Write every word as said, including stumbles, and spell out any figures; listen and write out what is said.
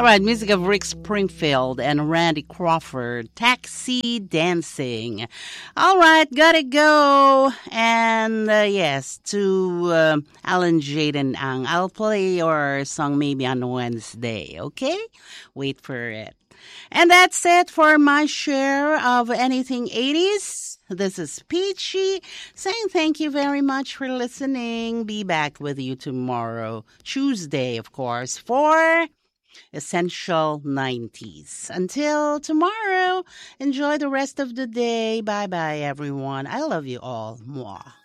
All right, music of Rick Springfield and Randy Crawford, Taxi Dancing. All right, gotta go. And uh, yes, to uh, Alan Jaden Ang, I'll play your song maybe on Wednesday, okay? Wait for it. And that's it for my share of Anything eighties. This is Peachy saying thank you very much for listening. Be back with you tomorrow, Tuesday, of course, for Essential nineties. Until tomorrow, enjoy the rest of the day. Bye-bye, everyone. I love you all. Mwah.